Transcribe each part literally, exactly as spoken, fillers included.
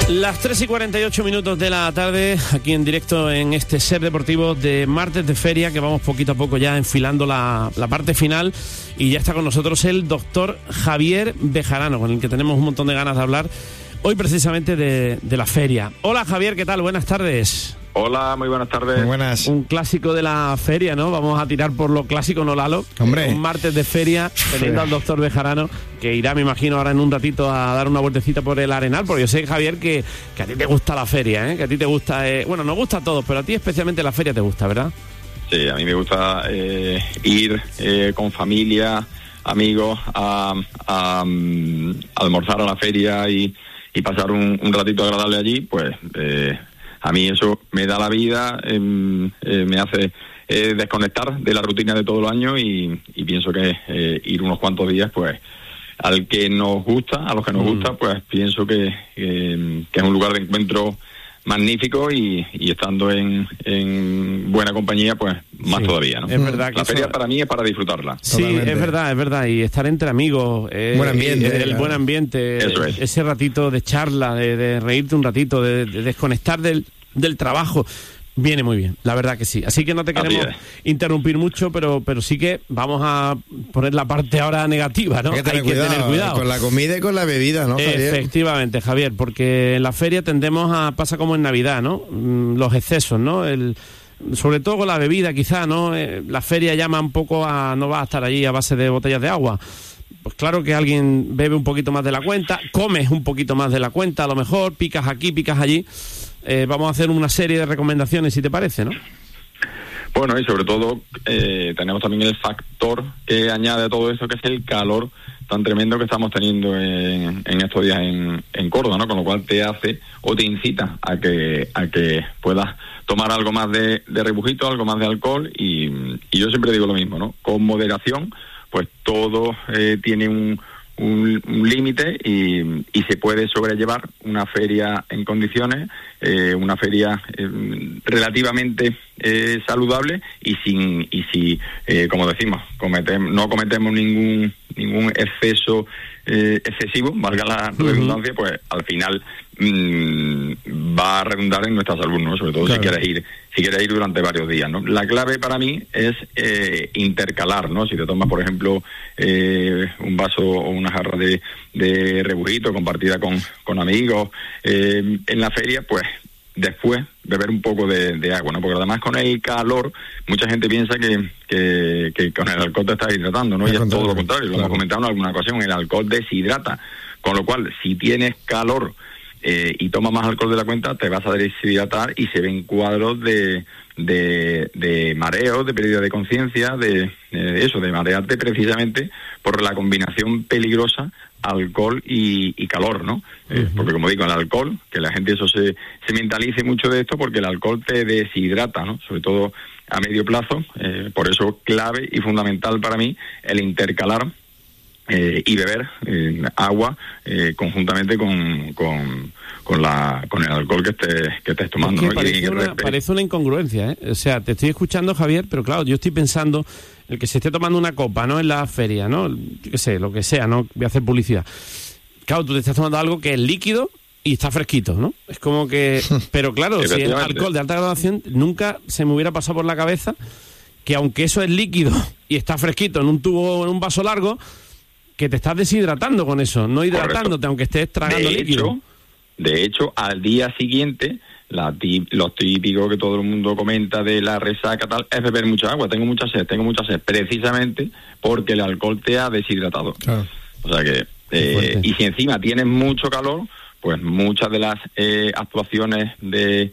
Las tres y cuarenta y ocho minutos de la tarde, aquí en directo en este Ser Deportivo de martes de feria, que vamos poquito a poco ya enfilando la, la parte final, y ya está con nosotros el doctor Javier Bejarano, con el que tenemos un montón de ganas de hablar hoy precisamente de, de la feria. Hola Javier, ¿qué tal? Buenas tardes. Hola, muy buenas tardes. Muy buenas. Un clásico de la feria, ¿no? Vamos a tirar por lo clásico, ¿no, Lalo? Hombre. Un martes de feria, teniendo al doctor Bejarano, que irá, me imagino, ahora en un ratito a dar una vueltecita por el Arenal, porque yo sé, Javier, que, que a ti te gusta la feria, ¿eh? Que a ti te gusta... Eh... Bueno, nos gusta a todos, pero a ti especialmente la feria te gusta, ¿verdad? Sí, a mí me gusta eh, ir eh, con familia, amigos, a, a, a almorzar a la feria y, y pasar un, un ratito agradable allí, pues... Eh, a mí eso me da la vida, eh, eh, me hace eh, desconectar de la rutina de todo el año y, y pienso que eh, ir unos cuantos días, pues, al que nos gusta, a los que nos mm. gusta, pues pienso que, eh, que es un lugar de encuentro magnífico y, y estando en, en buena compañía, pues más sí, todavía, ¿no? Es verdad que la feria eso... para mí es para disfrutarla. Sí, totalmente. Es verdad, es verdad, y estar entre amigos, eh, buen ambiente, el, el claro. buen ambiente, eso es. Ese ratito de charla, de, de reírte un ratito, de, de desconectar del, del trabajo. Viene muy bien, la verdad que sí. Así que no te queremos interrumpir mucho, pero pero sí que vamos a poner la parte ahora negativa, ¿no? Hay que tener, Hay que cuidado, tener cuidado. Con la comida y con la bebida, ¿no, Javier? Efectivamente, Javier, porque en la feria tendemos a... Pasa como en Navidad, ¿no? Los excesos, ¿no? El, sobre todo con la bebida, quizá, ¿no? Eh, la feria llama un poco a... No vas a estar allí a base de botellas de agua. Pues claro que alguien bebe un poquito más de la cuenta, comes un poquito más de la cuenta, a lo mejor, picas aquí, picas allí... Eh, vamos a hacer una serie de recomendaciones, si te parece, ¿no? Bueno, y sobre todo eh, tenemos también el factor que añade a todo esto, que es el calor tan tremendo que estamos teniendo en, en estos días en, en Córdoba, ¿no? Con lo cual te hace o te incita a que a que puedas tomar algo más de, de rebujito, algo más de alcohol y, y yo siempre digo lo mismo, ¿no? Con moderación, pues todo eh, tiene un... un, un límite y, y se puede sobrellevar una feria en condiciones, eh, una feria eh, relativamente eh, saludable y sin y si eh, como decimos cometemos, no cometemos ningún ningún exceso eh, excesivo, valga la redundancia, uh-huh. pues al final mmm, va a redundar en nuestra salud, ¿no? Sobre todo claro. si quieres ir si quieres ir durante varios días, ¿no? La clave para mí es eh, intercalar, ¿no? Si te tomas, por ejemplo, eh, un vaso o una jarra de, de rebujito compartida con, con amigos eh, en la feria, pues después beber un poco de, de agua, ¿no? Porque además con el calor mucha gente piensa que, que, que con el alcohol te estás hidratando, ¿no? Y es todo lo contrario, lo claro. hemos comentado en alguna ocasión, el alcohol deshidrata, con lo cual si tienes calor eh, y tomas más alcohol de la cuenta, te vas a deshidratar y se ven cuadros de de, de mareos, de pérdida de conciencia, de, de eso, de marearte precisamente por la combinación peligrosa alcohol y, y calor, ¿no? Uh-huh. Eh, porque como digo, el alcohol, que la gente eso se, se mentalice mucho de esto, porque el alcohol te deshidrata, ¿no? Sobre todo a medio plazo, eh, por eso clave y fundamental para mí el intercalar eh, y beber eh, agua eh, conjuntamente con, con, con, la, con el alcohol que estés, que estés tomando. Es que ¿no? parece, y, una, parece una incongruencia, ¿eh? O sea, te estoy escuchando, Javier, pero claro, yo estoy pensando... El que se esté tomando una copa, ¿no? En la feria, ¿no? Yo qué sé, lo que sea, ¿no? Voy a hacer publicidad. Claro, tú te estás tomando algo que es líquido y está fresquito, ¿no? Es como que... Pero claro, si es alcohol de alta graduación, nunca se me hubiera pasado por la cabeza que aunque eso es líquido y está fresquito en un tubo o en un vaso largo, que te estás deshidratando con eso, no hidratándote, correcto. Aunque estés tragando de líquido. Hecho, de hecho, al día siguiente... La tip, lo típico que todo el mundo comenta de la resaca tal es beber mucha agua, tengo mucha sed, tengo mucha sed, precisamente porque el alcohol te ha deshidratado. Claro. O sea que, eh, y si encima tienes mucho calor, pues muchas de las eh, actuaciones de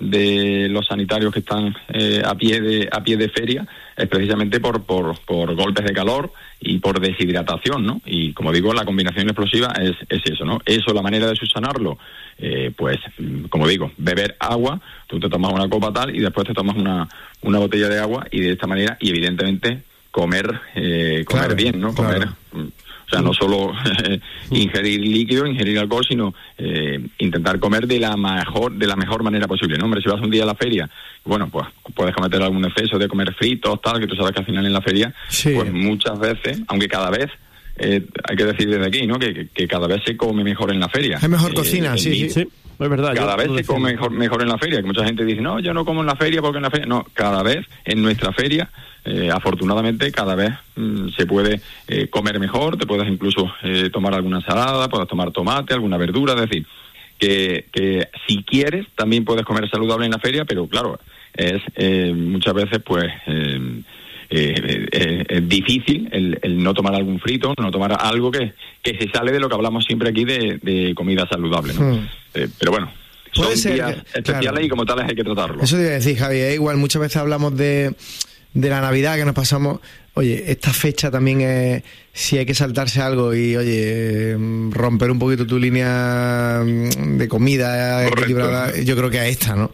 de los sanitarios que están eh, a pie de a pie de feria es precisamente por, por por golpes de calor y por deshidratación, ¿no? Y como digo, la combinación explosiva es, es eso, ¿no? Eso, la manera de subsanarlo, eh, pues, como digo, beber agua, tú te tomas una copa tal y después te tomas una, una botella de agua y de esta manera, y evidentemente comer eh, comer claro, bien, ¿no? Comer... Claro. O sea, no solo eh, ingerir líquido, ingerir alcohol, sino eh, intentar comer de la mejor de la mejor manera posible, ¿no? Hombre, si vas un día a la feria, bueno, pues puedes cometer algún exceso de comer fritos, tal, que tú sabes que al final en la feria, sí. pues muchas veces, aunque cada vez, eh, hay que decir desde aquí, ¿no? Que, que, que cada vez se come mejor en la feria. Hay mejor eh, cocina, sí, mi, sí. Es verdad. Cada vez se decía. come mejor, mejor en la feria, que mucha gente dice, no, yo no como en la feria porque en la feria... No, cada vez en nuestra feria, eh, afortunadamente, cada vez mmm, se puede eh, comer mejor, te puedes incluso eh, tomar alguna ensalada, puedes tomar tomate, alguna verdura, es decir, que, que si quieres también puedes comer saludable en la feria, pero claro, es eh, muchas veces pues... Eh, Eh, eh, es difícil el, el no tomar algún frito, no tomar algo que, que se sale de lo que hablamos siempre aquí de, de comida saludable, ¿no? Hmm. Eh, pero bueno, son Puede ser días que, especiales, claro, y como tales hay que tratarlo. Eso te iba a decir, Javi, ¿eh? Igual muchas veces hablamos de, de la Navidad, que nos pasamos, oye, esta fecha también es, si hay que saltarse algo y, oye, romper un poquito tu línea de comida equilibrada, yo creo que es esta, ¿no?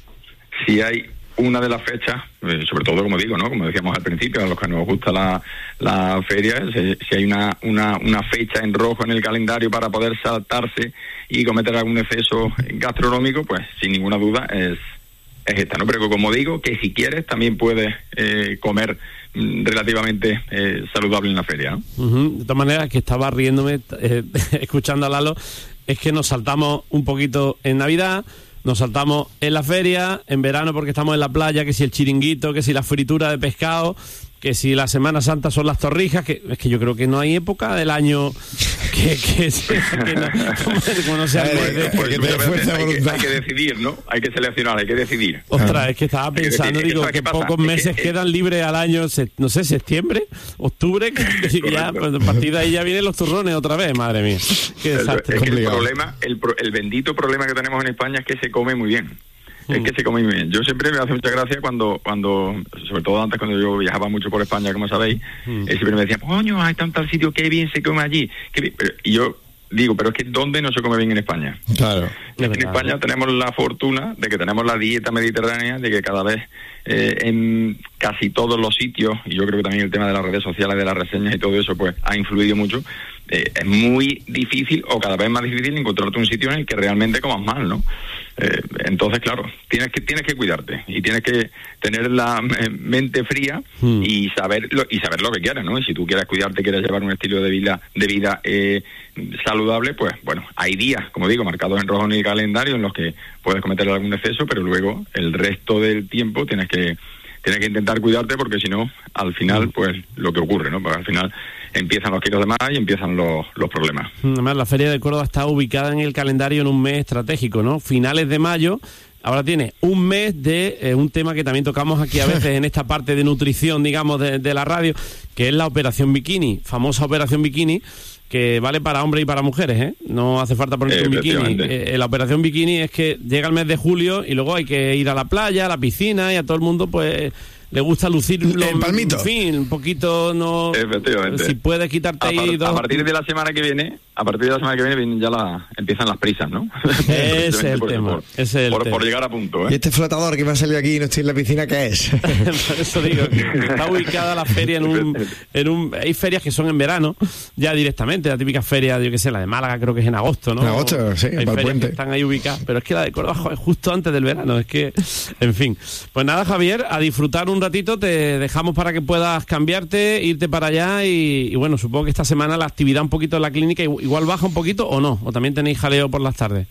Si hay una de las fechas, eh, sobre todo, como digo, ¿no? Como decíamos al principio, a los que nos gusta la, la feria, si, si hay una, una, una fecha en rojo en el calendario para poder saltarse y cometer algún exceso gastronómico, pues sin ninguna duda es, es esta, ¿no? Pero como digo, que si quieres también puedes eh, comer mm, relativamente eh, saludable en la feria, ¿no? Uh-huh. De todas maneras, que estaba riéndome eh, escuchando a Lalo, es que nos saltamos un poquito en Navidad, nos saltamos en la feria, en verano porque estamos en la playa, que si el chiringuito, que si la fritura de pescado, que si la Semana Santa son las torrijas, que es que yo creo que no hay época del año que, que, que no, como no sea pues, pues, pues, fuerza hay, que, hay que decidir, ¿no? Hay que seleccionar, hay que decidir. Ostras, es que estaba pensando, que digo, que pocos meses es que, quedan libres al año, se, no sé, septiembre, octubre, que ya, pues, a partir de ahí ya vienen los turrones otra vez, madre mía. Qué desastre. Es que el problema, el, el bendito problema que tenemos en España es que se come muy bien. Es que se come muy bien. Yo siempre me hace mucha gracia cuando, cuando sobre todo antes cuando yo viajaba mucho por España, como sabéis, mm. eh, siempre me decían, coño, hay tanto sitio, qué bien se come allí. Qué bien. Pero, y yo digo, pero es que ¿dónde no se come bien en España? Claro. En verdad, España ¿no? tenemos la fortuna de que tenemos la dieta mediterránea, de que cada vez eh, en casi todos los sitios, y yo creo que también el tema de las redes sociales, de las reseñas y todo eso, pues ha influido mucho. Eh, es muy difícil, o cada vez más difícil, encontrarte un sitio en el que realmente comas mal, ¿no? Eh, entonces, claro, tienes que tienes que cuidarte y tienes que tener la mente fría hmm. y saber lo, y saber lo que quieres, ¿no? Y si tú quieres cuidarte, quieres llevar un estilo de vida de vida eh, saludable, pues bueno, hay días, como digo, marcados en rojo en el calendario en los que puedes cometer algún exceso, pero luego el resto del tiempo tienes que tienes que intentar cuidarte, porque si no, al final, pues lo que ocurre, ¿no? Pues al final empiezan los kilos de más y empiezan los, los problemas. Además, la Feria de Córdoba está ubicada en el calendario en un mes estratégico, ¿no? Finales de mayo. Ahora tiene un mes de eh, un tema que también tocamos aquí a veces en esta parte de nutrición, digamos, de, de la radio, que es la Operación Bikini, famosa Operación Bikini, que vale para hombres y para mujeres, ¿eh? No hace falta ponerte un bikini. Eh, la Operación Bikini es que llega el mes de julio y luego hay que ir a la playa, a la piscina, y a todo el mundo, pues, le gusta lucir lo, el palmito. En fin, un poquito, no... Efectivamente. Si puedes quitarte a ahí par, dos... A partir de la semana que viene, a partir de la semana que viene, vienen ya la, empiezan las prisas, ¿no? Ese es el tema. Por, ese es el por, tema. por llegar a punto, ¿eh? ¿Y este flotador que me ha salido aquí y no estoy en la piscina, qué es? Por eso digo, que está ubicada la feria en un, en un... Hay ferias que son en verano, ya directamente, la típica feria, yo qué sé, la de Málaga creo que es en agosto, ¿no? En agosto, sí, hay para el puente. Que están ahí ubicadas, pero es que la de Córdoba es justo antes del verano, es que... En fin. Pues nada, Javier, a disfrutar un ratito, te dejamos para que puedas cambiarte, irte para allá y, y bueno, supongo que esta semana la actividad un poquito en la clínica igual baja un poquito o no, o también tenéis jaleo por las tardes.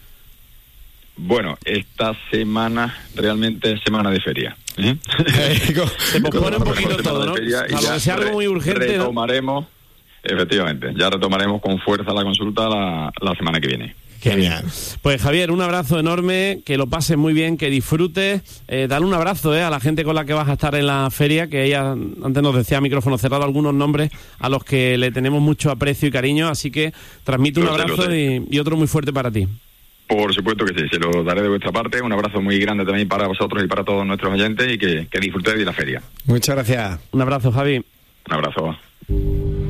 Bueno, esta semana realmente es semana de feria, ¿eh? Se pospone un poquito todo, ¿no? Salvo que sea algo muy urgente, retomaremos, ¿no? Efectivamente, ya retomaremos con fuerza la consulta la, la semana que viene. Qué bien. Pues Javier, un abrazo enorme, que lo pases muy bien, que disfrutes, eh, dale un abrazo eh, a la gente con la que vas a estar en la feria, que ella antes nos decía a micrófono cerrado algunos nombres a los que le tenemos mucho aprecio y cariño, así que transmite un abrazo y, y otro muy fuerte para ti. Por supuesto que sí, se lo daré de vuestra parte, un abrazo muy grande también para vosotros y para todos nuestros oyentes y que, que disfrutéis de la feria. Muchas gracias. Un abrazo, Javi. Un abrazo.